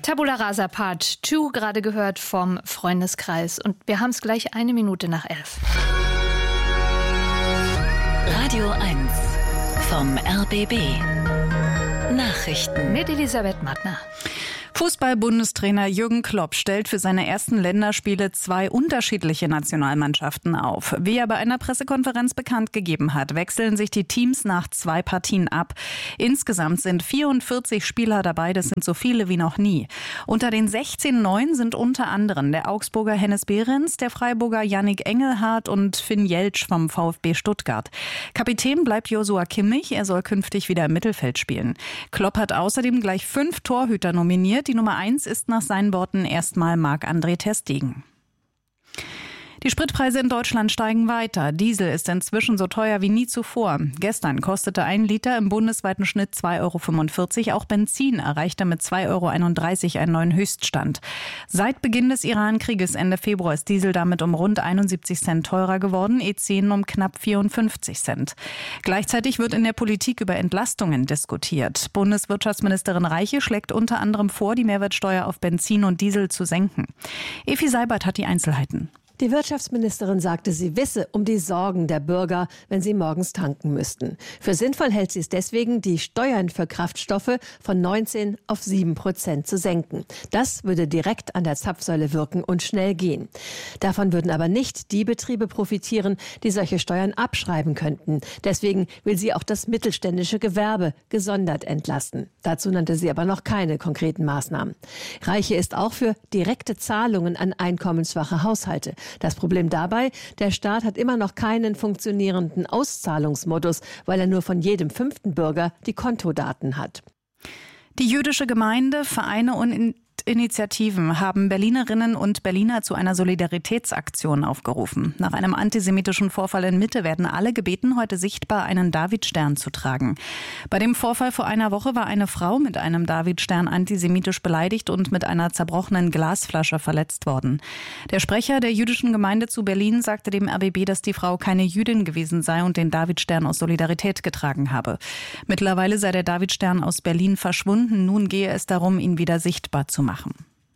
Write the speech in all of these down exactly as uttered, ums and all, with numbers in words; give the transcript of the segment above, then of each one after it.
Tabula Rasa Part zwei, gerade gehört vom Freundeskreis. Und wir haben es gleich eine Minute nach elf. Radio eins vom R B B. Nachrichten mit Elisabeth Mattner. Fußball-Bundestrainer Jürgen Klopp stellt für seine ersten Länderspiele zwei unterschiedliche Nationalmannschaften auf. Wie er bei einer Pressekonferenz bekannt gegeben hat, wechseln sich die Teams nach zwei Partien ab. Insgesamt sind vierundvierzig Spieler dabei, das sind so viele wie noch nie. Unter den sechzehn Neuen sind unter anderem der Augsburger Hennes Behrens, der Freiburger Yannick Engelhardt und Finn Jeltsch vom VfB Stuttgart. Kapitän bleibt Joshua Kimmich, er soll künftig wieder im Mittelfeld spielen. Klopp hat außerdem gleich fünf Torhüter nominiert. Die Nummer eins ist nach seinen Worten erstmal Marc-André ter Stegen. Die Spritpreise in Deutschland steigen weiter. Diesel ist inzwischen so teuer wie nie zuvor. Gestern kostete ein Liter im bundesweiten Schnitt zwei Euro fünfundvierzig. Auch Benzin erreichte mit zwei Euro einunddreißig einen neuen Höchststand. Seit Beginn des Iran-Krieges Ende Februar ist Diesel damit um rund einundsiebzig Cent teurer geworden, E zehn um knapp vierundfünfzig Cent. Gleichzeitig wird in der Politik über Entlastungen diskutiert. Bundeswirtschaftsministerin Reiche schlägt unter anderem vor, die Mehrwertsteuer auf Benzin und Diesel zu senken. Evi Seibert hat die Einzelheiten. Die Wirtschaftsministerin sagte, sie wisse um die Sorgen der Bürger, wenn sie morgens tanken müssten. Für sinnvoll hält sie es deswegen, die Steuern für Kraftstoffe von neunzehn auf sieben Prozent zu senken. Das würde direkt an der Zapfsäule wirken und schnell gehen. Davon würden aber nicht die Betriebe profitieren, die solche Steuern abschreiben könnten. Deswegen will sie auch das mittelständische Gewerbe gesondert entlasten. Dazu nannte sie aber noch keine konkreten Maßnahmen. Reiche ist auch für direkte Zahlungen an einkommensschwache Haushalte. Das Problem dabei, der Staat hat immer noch keinen funktionierenden Auszahlungsmodus, weil er nur von jedem fünften Bürger die Kontodaten hat. Die jüdische Gemeinde, Vereine und Initiativen haben Berlinerinnen und Berliner zu einer Solidaritätsaktion aufgerufen. Nach einem antisemitischen Vorfall in Mitte werden alle gebeten, heute sichtbar einen Davidstern zu tragen. Bei dem Vorfall vor einer Woche war eine Frau mit einem Davidstern antisemitisch beleidigt und mit einer zerbrochenen Glasflasche verletzt worden. Der Sprecher der jüdischen Gemeinde zu Berlin sagte dem R B B, dass die Frau keine Jüdin gewesen sei und den Davidstern aus Solidarität getragen habe. Mittlerweile sei der Davidstern aus Berlin verschwunden. Nun gehe es darum, ihn wieder sichtbar zu machen.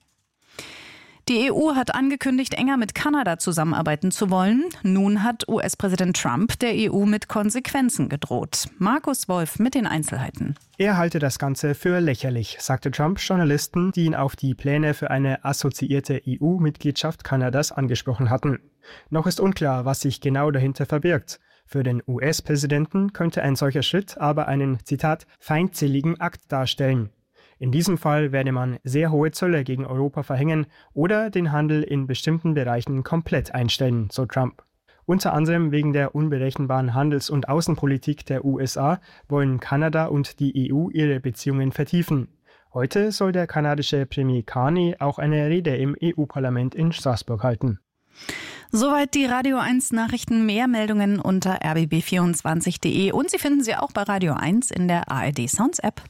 Die E U hat angekündigt, enger mit Kanada zusammenarbeiten zu wollen. Nun hat U S-Präsident Trump der E U mit Konsequenzen gedroht. Markus Wolf mit den Einzelheiten. Er halte das Ganze für lächerlich, sagte Trump Journalisten, die ihn auf die Pläne für eine assoziierte E U-Mitgliedschaft Kanadas angesprochen hatten. Noch ist unklar, was sich genau dahinter verbirgt. Für den U S-Präsidenten könnte ein solcher Schritt aber einen, Zitat, feindseligen Akt darstellen. In diesem Fall werde man sehr hohe Zölle gegen Europa verhängen oder den Handel in bestimmten Bereichen komplett einstellen, so Trump. Unter anderem wegen der unberechenbaren Handels- und Außenpolitik der U S A wollen Kanada und die E U ihre Beziehungen vertiefen. Heute soll der kanadische Premier Carney auch eine Rede im E U-Parlament in Straßburg halten. Soweit die Radio eins Nachrichten. Mehr Meldungen unter r b b vierundzwanzig punkt de und Sie finden sie auch bei Radio eins in der A R D Sounds App.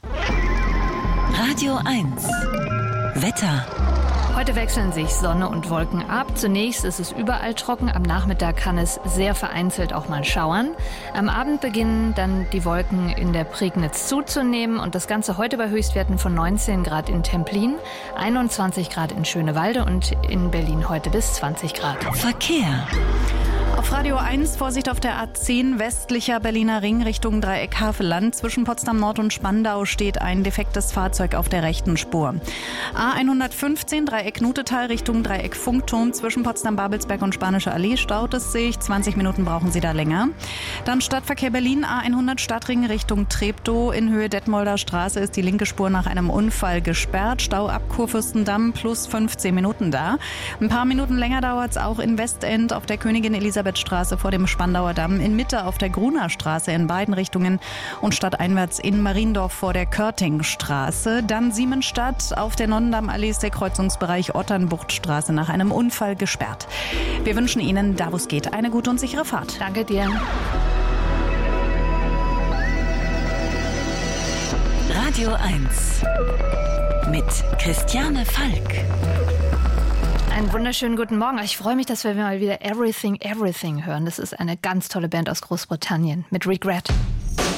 Radio eins Wetter. Heute wechseln sich Sonne und Wolken ab. Zunächst ist es überall trocken. Am Nachmittag kann es sehr vereinzelt auch mal schauern. Am Abend beginnen dann die Wolken in der Prignitz zuzunehmen. Und das Ganze heute bei Höchstwerten von neunzehn Grad in Templin, einundzwanzig Grad in Schönewalde und in Berlin heute bis zwanzig Grad. Verkehr. Auf Radio eins, Vorsicht auf der A zehn, westlicher Berliner Ring Richtung Dreieck Havelland. Zwischen Potsdam Nord und Spandau steht ein defektes Fahrzeug auf der rechten Spur. A hundertfünfzehn, Dreieck Nutetal Richtung Dreieck Funkturm. Zwischen Potsdam-Babelsberg und Spanische Allee staut es sich. zwanzig Minuten brauchen Sie da länger. Dann Stadtverkehr Berlin, A hundert Stadtring Richtung Treptow. In Höhe Detmolder Straße ist die linke Spur nach einem Unfall gesperrt. Stau ab Kurfürstendamm plus fünfzehn Minuten da. Ein paar Minuten länger dauert es auch in Westend auf der Königin Elisabeth Straße vor dem Spandauer Damm, in Mitte auf der Gruner Straße in beiden Richtungen und stadteinwärts in Mariendorf vor der Körtingstraße. Dann Siemensstadt, auf der Nonnendammallee ist der Kreuzungsbereich Otternbuchtstraße nach einem Unfall gesperrt. Wir wünschen Ihnen, da wo es geht, eine gute und sichere Fahrt. Danke dir. Radio eins mit Christiane Falk. Einen wunderschönen guten Morgen. Ich freue mich, dass wir mal wieder Everything, Everything hören. Das ist eine ganz tolle Band aus Großbritannien mit Regret.